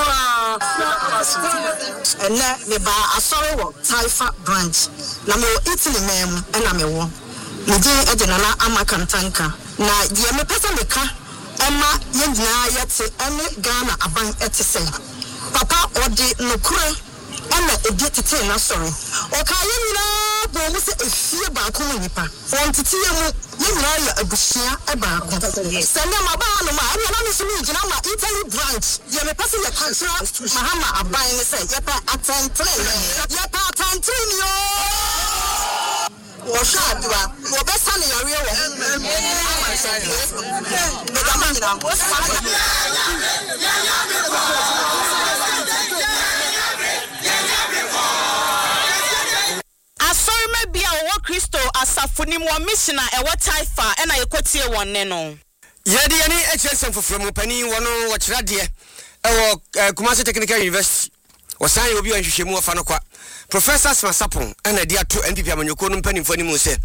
and let me buy a sorrow, Taifa branch. Namo Italy, ma'am, and I'm a one. Nidi Edinana Amakantanka. Na, dear me Pesamica, Emma Yendna Yeti, and Ghana Aban Etise. Papa or the Nukure. Ana edetete na sorry okaye nyina bo mu se efie ba ko nipa ontete mu nyina ya abushia e ba ko sene ma ba no ma ana na so mi gina ma Italy branch ye me pese ye kansra mahama aban ne se ye pa atantre ye pa atantre ni yo wo sha adwa wo be sane yare wo me da ma nyina wo sa Asori me bia wo Kristo asafo afonim wa missioner e wa taifa e na yekotie wonne no yedi yani H S M foforo pani wono wo kirade e wo Kumasi Technical University wasan obi wan hwehwemu ofa no kwa Professor Smasapon ana dia to N P P amanyoko no pani mfani mu se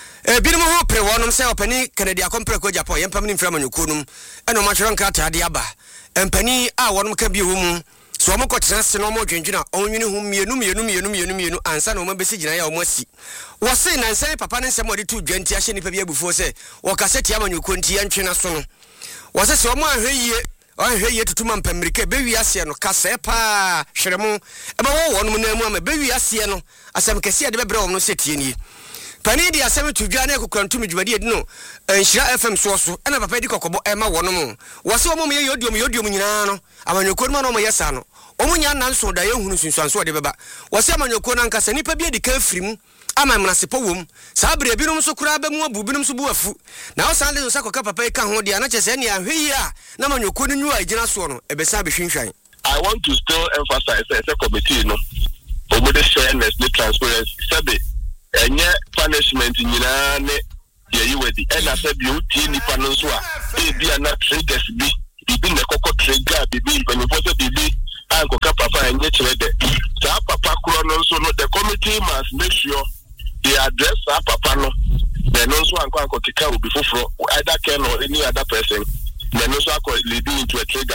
e bi no ho pre wonom se opani Canada compre ko Japan yempam ni mfra amanyoko no eno ma hwere nkrata ade aba empani a wonom ka bi wo mu so mo kwotena se no mo dwendwena onwini hu mienu mienu mienu mienu mienu ansa no mo besi gina ya mo asi wo se na nsan papa ne nsem ode to dwanti ahye nipa bi abufuo se wo kaseti amanyoko nti ya ntwena so no wo se se mo ahwe yie ahwe yie tutuma mpamirika be wi ase no kase pa hweremu e ba wo wonom na mu ama be wi ase no asem kase ade bebre wo no setie ni pani di asem to dwa na ekukrantum dwumadi edi no Nhyira F M so so ena papa di kokobo e ma wonom wo se wo mo ye yodiom yodiom nyina no amanyoko no no mo yesa no omunya nanso da yehunu sunsuanso de beba wose amanyoko na nkasa nipa bi edi ka firim ama mnasepo wom saa bre binom so kura ba mu abu binom so bu afu na wo san de so sakoka papa e ka ho de na chese ne ahwe a na amanyoko no nyu a gina so no ebesa be hwinhwan. I want to still emphasize as a committee no omude fairness ne transparency sabe enye punishment nyina ne ye yiwedi e na sabe o tie nipa no so a e bia na triggers bi bibi ne kokko trigger bibi panifo se bibi anko ka papa enye chirede sa papa kuro no so no the committee must make sure they address sa papa no then no so anko anko kika obi foforo either Ken or any other person then no so anko leading into a trigger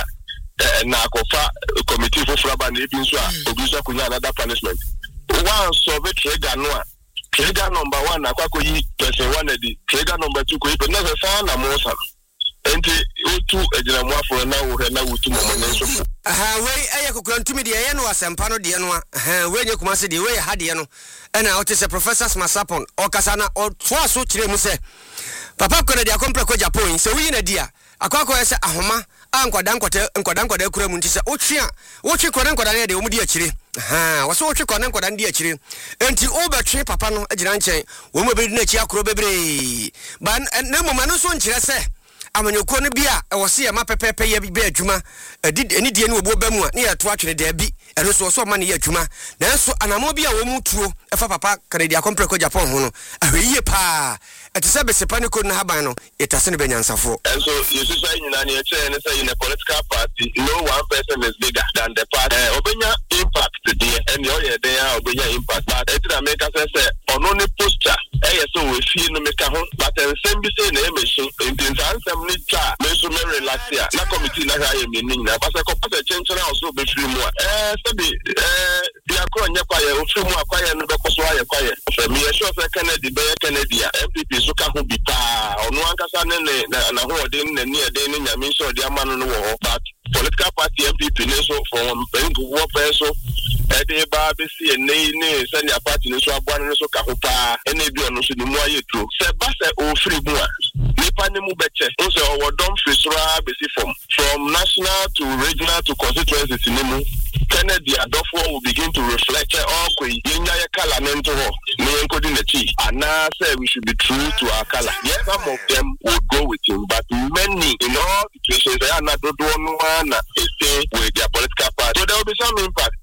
na akofa committee foforo ba na ebi nso a obi so kunya another punishment one so be trigger no a trigger number one akwako yi person one edi trigger number two ko ipe na se fa na mo sa enti otu ejina mo aforo na wo he na wotu mo mo nso aha we eye kokrantum de ye no asempa no de no aha we nye Kumasi de we ha de no ena o te se Professor Smasapon o kasa na o to aso kire mu se papa ko de akompre ko Japan se wi na dia akwako ye se ahoma ankwada nkwada nkwada nkwada kura mu nti se otwe a wotwe kwada nkwada ne de o mu di akire aha waso wotwe kwada nkwada ndi akire enti o betwe papa no agina nchen wo mu be di na chi akoro bebre ba na mama no so nkire se amanyoko no bia e wo se ya mapepepe ya bi adwuma eni die ne obo ba mu a ne ya to atwene da bi eno so so ma ne ya adwuma nanso anamo bia wo mu tuo e fa papa Canada compre ko Japan ho no ahwe pa ete se besepa ne ko na haban no etase ne benyansafo and so you see say nyina ne che ne say in a political party no one person is bigger than the party obenya impact there and you hear there obenya impact but it na make us say ono ne posture e so we fie no make ho but ensem bi say na e machine in ansem ni cha me so me relax ya na committee na ha ye mi ni na pasa ko pasa chenchera also be free mu eh se bi eh dia ko nya kwa ye o free mu akwa ye no be ko so aye kwa ye se mi ye sure say Kennedy be Kennedy M P P so ka ho bi pa ono ankasa ne na ho de ne ne de ne nyame so de amano no wo but political party M P P ne so from pengu wo person e de ba be si ne ne se nya party ne so aboa ne so ka ho pa ene bi ono so ni mu aye tro se ba se o free mu a nipa ne mu beche o se o dom fisra be si from from national to regional to constituency ne mu Kennedy Adolfo will begin to reflect all kwe yenya ye kala nento ho ne enkodi na chi and now say we should be true to our color. Yes, some of them will go with him, but many in all situations they are not the one stay with their political party. So there will be some impact.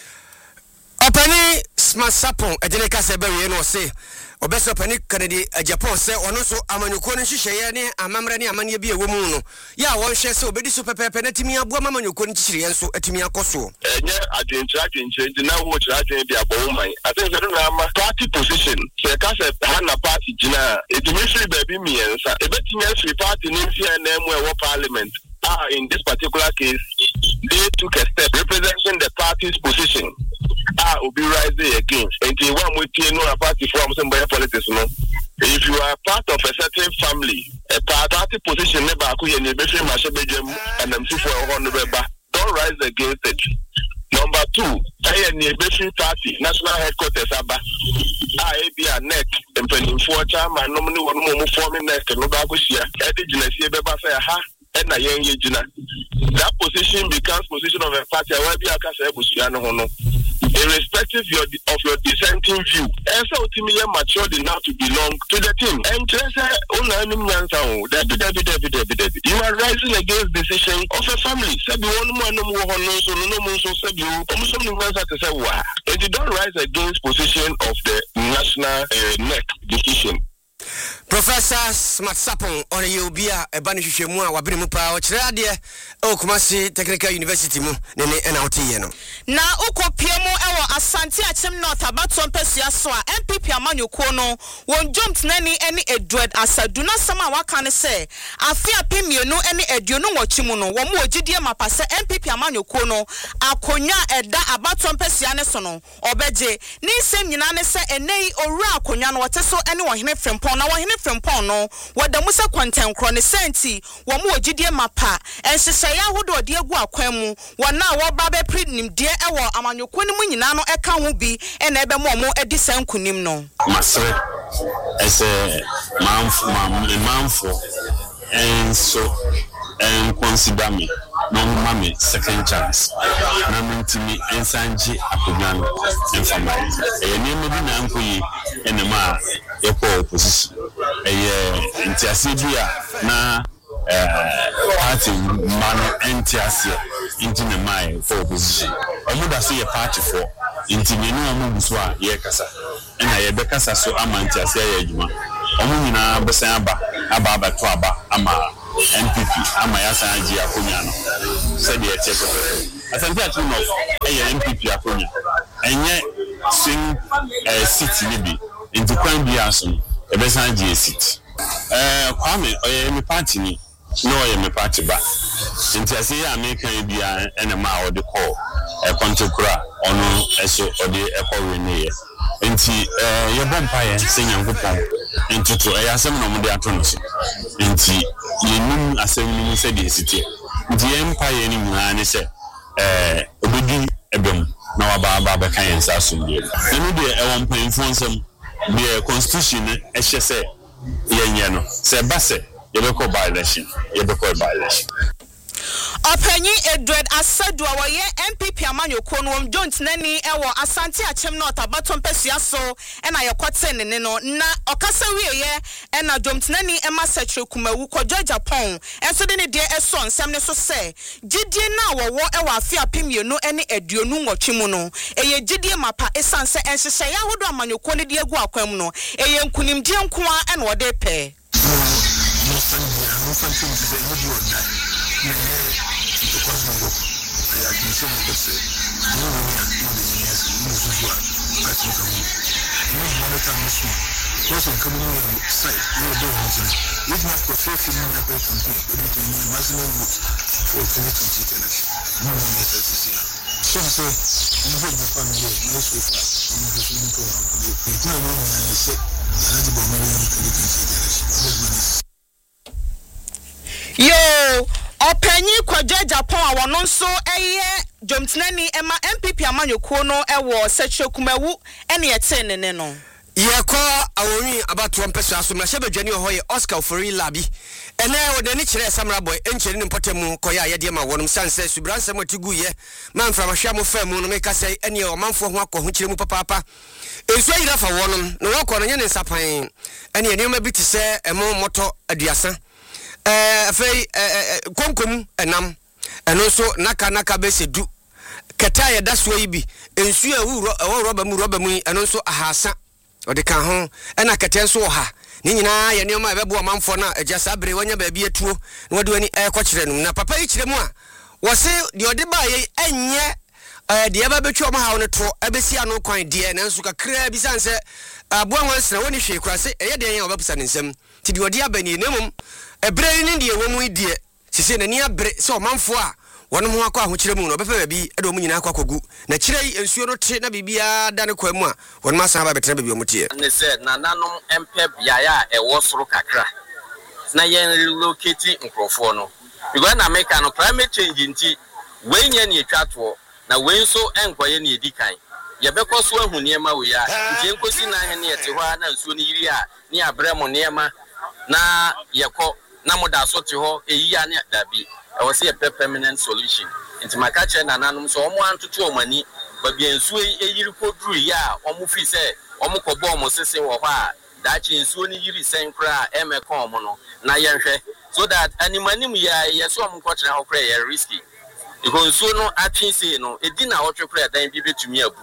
Openi Smasapon edeneka se be we no say obeso pani Canada Japan se ono so amanyoko no hihye ne amamre ne amane bi ewo mu no ya won hwe se obedi so pepepe na timi abo amanyoko no chichire enso atimi akoso enye adwentra adwentra na wo chira adwen bi abo man asen se na ama party position se ka se na party gina etimi free baby miensa ebetimi free party ni fia na mu ewo parliament ah in this particular case they took a step representing the party's position ah will be rising against and the one with you know a party from some politics no if you are part of a certain family a party position never could you be free mashabejum and I'm for one remember don't rise against it. Number two, I am the party national headquarters aba I be a neck and penny for chairman normally one more forming neck and no bagusia edigina see beba say ha and a young jina that position becomes position of a party where be a kasa ebusia no no irrespective of your, of your dissenting view. And so ultimately matured enough to belong to the team. And just you are rising against decision of a family. And you don't rise against position of the national uh, neck decision. Professor Smart Sapon on Yobia, a banish Shemua, Wabimu Power, Chradia, Okumasi Technical University, Nene and Autiano. Now, Uko Piemo, our Asante Achem North about some Pesiaswa, M P P Amanu Kono, won't jump Nanny any Edward as a do not sama wakane say. I fear Pim you know any Eduno Chimono, one more G D M Apasa, M P P Amanu Kono, Akonya Eda about some Pesianesono, or Beje, Ni Sem Yanese, and Nay or Ra Konyan, what so anyone here from Pona, from Pono, what the Musa Quantum Crony Senti, one more G D M Mapa, and Sisaya would or dear Guaquemu, one now what Babe Pridnim, dear Ewa, Amanu Quinimunano, a can be, and Eba Momo at the same Kunimno. Master, as a man for, and so, and consider me, no mammy, second chance. Namin to me, and Sanji Apugan, and for my name of the Nampi, and the ma, a poor position. A year in Tiasibia, na party man and Tiasia into the mine for position. I would have see a party for into the new Muswa, Yakasa, and I Becasa so Amantia Yajuma. Omuna Besamba, Ababa Twaba, Ama, N P P, Amayasa Giacomiano, said the Checo. As I'm talking of a N P P Aponia, and yet sing a city maybe into Quang Biason. A besan G seat. Uh, Kwame, or a party, no, I am a party back. Since I say I make a idea and a mile of the call, a contoura, or no, as or the echo renee. And see, uh, your vampire singing good time. And to a assembly of the attorneys. And see, you mean assembly said the city. The empire anymore, said, uh, Obedi Ebem, now about Baba and Sassun. And we are one point for some. The constitution, as you say, Yano, say Basse, you look by election, you look by election. Openyi Edward Asadu awaye M P P Amanyo Kono Jones Nani ewo Asante Achem North abaton Pesiaso ena yekwate ne no na okasa wieye ena Jones Nani ema setre kumawu ko Japan enso de ne de eso nsem ne so se gidie na wo wo ewa afia pemienu ene aduonu nwotwemu no eye gidie mapa esanse enhyehyɛ yahodo Amanyo Kono de agu akwam no eye nkunimdie nkoa ena wo de pe Yo, Openyi Kwaja Japan wano nso eye Jomtinani ema M P P Amanyo Kono ewo setre kumawu ene yete ne no. Yeko awoni about one person asomra shebe dwani ho ye Oscar Ofori Labi ene wo de ni kire Samra Boy encheri ni mpotemu koya ye de ma wonum sanse subranse matigu ye manfra mahwa mo famu no meka sei ene o manfo ho akọ ho kire mu papa enso yira fa wonum no wokọ no nye ne nsapan ene ene ma bi ti se emo moto aduasa eh afei konkom enam eno so naka naka be sedu keta ye daso yi bi ensu ewu ro roba mu roba mu eno so ahasa ode kan ho ena keta so ha ni nyina ye ne ma bebo amanfo na agya sabre wanya ba bi etuo na wode wani ekọ kire no na papa yi kire mu a wo se de ode ba ye enye eh de ba betwa ma ha wo ne to ebesi ano kwan de na nso kakra bi sanse aboa wansena woni hwe kura se eye de ye obapisa ne nsam ti de ode abani nemum ebre ni de wo mu die sisi na ni abre se omanfo a wono ho akọ ahokire mu no bepe ba bi e do mu nyina akọ akogu na kire yi ensuo no te na bibia da ne kwa mu a wono masan ba betena ba bi omutie ne se na nanom empe bia ya e wo soro kakra na yen relocate nkrofo no because na America no climate change nti wenye ni etwato na wenso enkoye ni edikan ye bekoso ahu niema we ya nti enkosi na he ne yete ho na nsuo ni yiri a ni abremo niema na yeko na moda so te ho eyi ya ne dabi I was a permanent solution. Into my catcher and anonymous or one to two money, but be in sway a year for drew ya, or Mufi say, or Moko Bomo say, or why that in Sweeney you same cry, Emma Comono, Nayanshe, so that any money we are, yes, some quarter of prayer risky. Because so no, I think say no, it didn't out your prayer, then give it to me a book.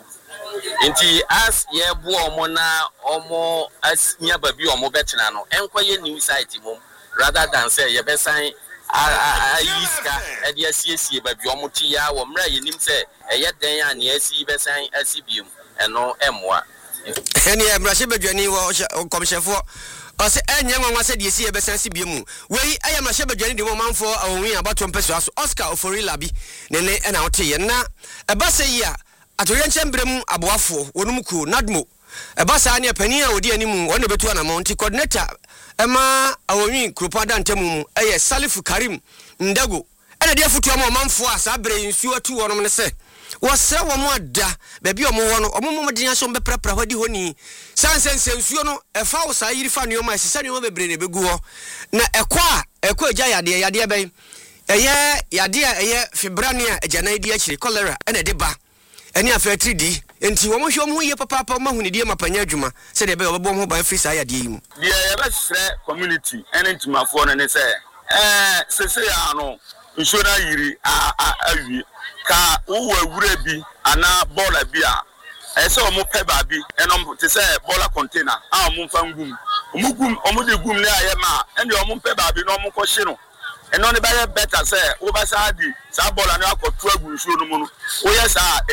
Inti as ye bu omo na omo as nya babi omo betina no enkoye new site mum rather than say ye be sign a iska e de asiesie babi omo ti ya wo mra ye nim say eye den ya na asi be sign asibium eno emwa eni e mra she badwani wo komshefo o se enye nwanwa se de asi be sign asibium wei eye mra she badwani de mo manfo awon abato mpeso aso Oscar Oforila bi ne ne na wote ye na e ba se yi a atoyenche mbrem aboafo wonumku nadmo eba saa ne pani a odi animu wona betu na monti coordinator ema awonwi kropada ntemu eye Salifu Karim Ndago ena dia futu ama manfo a saa bre nsuo atu wonom ne se wose wo mo ada ba bi omo wo no omo mo medin so beprapra hodi honi sansense nsuo no efa wo saa yiri fa ne o ma sisa ne o bebre ne begu ho na ekwa ekwa agya yade yade ben eye yade a eye fibrania agya di akire cholera ena de ba eni afa three D enti wo mo hwe mo ye papa papa ma huni die mapanya adwuma se de be obebo ho ban free saa yade yi mu de ye be sre community ene ntimafo no ne se eh sese ya no nsura yiri a awi ka wo wura bi ana bola bi a ese o mo pe ba bi eno te se bola container a mo mfa ngum o mo gum o mo de gum ne aye ma ene o mo pe ba bi no mo ko hye no eno ne ba ye better say wo ba sa di sa bola ne akoto agu nsuo no mu no wo ye sa